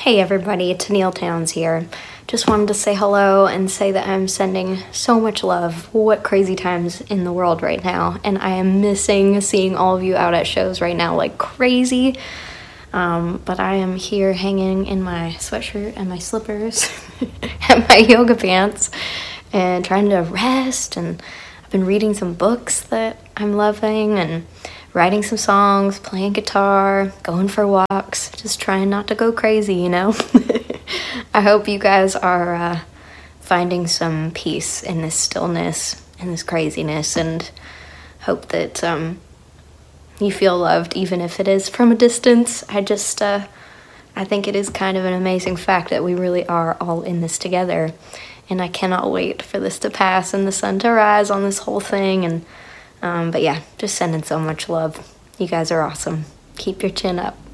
Hey everybody, it's Neil Towns here. Just wanted to say hello and say that I'm sending so much love. What crazy times in the world right now, and I am missing seeing all of you out at shows right now like crazy. But I am here hanging in my sweatshirt and my slippers and my yoga pants and trying to rest, and I've been reading some books that I'm loving and writing some songs, playing guitar, going for walks, just trying not to go crazy, you know? I hope you guys are finding some peace in this stillness and this craziness, and hope that you feel loved even if it is from a distance. I think it is kind of an amazing fact that we really are all in this together, and I cannot wait for this to pass and the sun to rise on this whole thing. And but yeah, just sending so much love. You guys are awesome. Keep your chin up.